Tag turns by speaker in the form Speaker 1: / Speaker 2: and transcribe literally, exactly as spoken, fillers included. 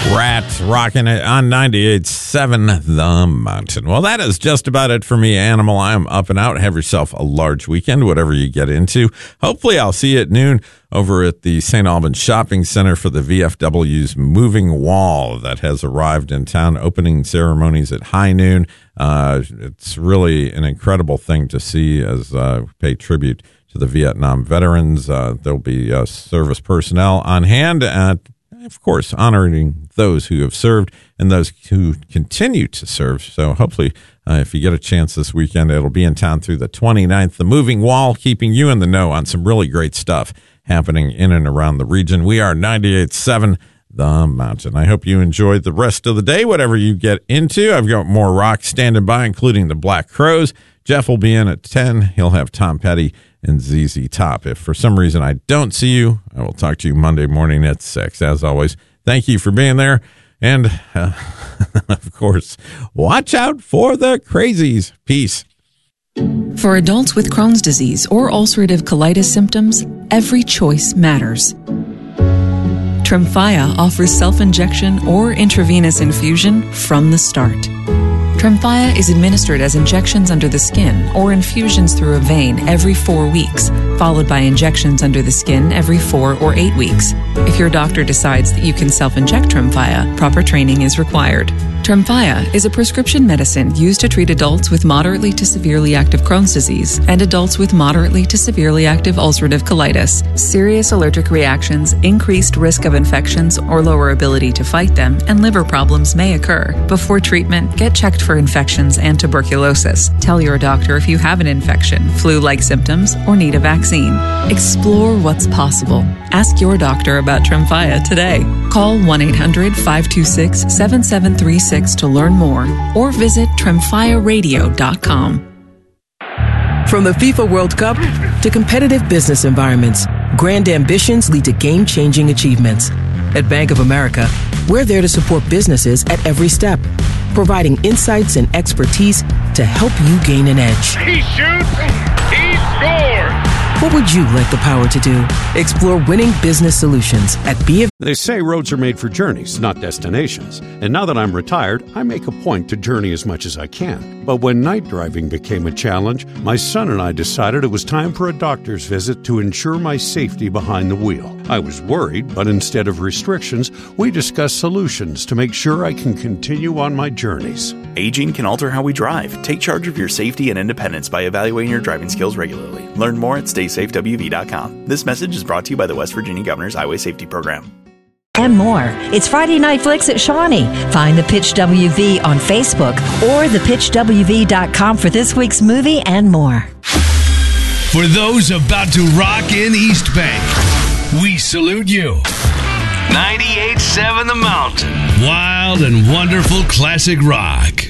Speaker 1: Rat rocking it on ninety-eight point seven The Mountain. Well, that is just about it for me, Animal. I am up and out. Have yourself a large weekend, whatever you get into. Hopefully, I'll see you at noon over at the Saint Albans Shopping Center for the V F W's Moving Wall that has arrived in town. Opening ceremonies at high noon. Uh, it's really an incredible thing to see as uh, we pay tribute to the Vietnam veterans. Uh, there'll be uh, service personnel on hand, and of course, honoring those who have served and those who continue to serve. So hopefully, uh, if you get a chance this weekend, it'll be in town through the twenty-ninth. The Moving Wall, keeping you in the know on some really great stuff happening in and around the region. We are ninety-eight point seven The Mountain. I hope you enjoyed the rest of the day, whatever you get into. I've got more rock standing by, including the Black Crowes. Jeff will be in at ten. He'll have Tom Petty and Z Z Top. If for some reason I don't see you, I will talk to you Monday morning at six. As always, thank you for being there. And, uh, of course, watch out for the crazies. Peace.
Speaker 2: For adults with Crohn's disease or ulcerative colitis symptoms, every choice matters. Tremfya offers self-injection or intravenous infusion from the start. Tremfya is administered as injections under the skin or infusions through a vein every four weeks, followed by injections under the skin every four or eight weeks. If your doctor decides that you can self-inject Tremfya, proper training is required. Tremfya is a prescription medicine used to treat adults with moderately to severely active Crohn's disease and adults with moderately to severely active ulcerative colitis. Serious allergic reactions, increased risk of infections or lower ability to fight them, and liver problems may occur. Before treatment, get checked for infections and tuberculosis. Tell your doctor if you have an infection, flu-like symptoms, or need a vaccine. Explore what's possible. Ask your doctor about Tremfya today. Call one eight hundred five two six seven seven three six to learn more or visit tremfya radio dot com.
Speaker 3: From the FIFA World Cup to competitive business environments, grand ambitions lead to game-changing achievements. At Bank of America, we're there to support businesses at every step, providing insights and expertise to help you gain an edge.
Speaker 4: He shoots, he scores!
Speaker 3: What would you like the power to do? Explore winning business solutions at B of...
Speaker 5: They say roads are made for journeys, not destinations. And now that I'm retired, I make a point to journey as much as I can. But when night driving became a challenge, my son and I decided it was time for a doctor's visit to ensure my safety behind the wheel. I was worried, but instead of restrictions, we discussed solutions to make sure I can continue on my journeys.
Speaker 6: Aging can alter how we drive. Take charge of your safety and independence by evaluating your driving skills regularly. Learn more at stay safe w v dot com. This message is brought to you by the West Virginia Governor's Highway Safety Program.
Speaker 7: And more. It's Friday Night Flicks at Shawnee. Find the Pitch W V on Facebook or the pitch w v dot com for this week's movie and more.
Speaker 8: For those about to rock in East Bank, we salute you. ninety-eight point seven The Mountain. Wild and wonderful classic rock.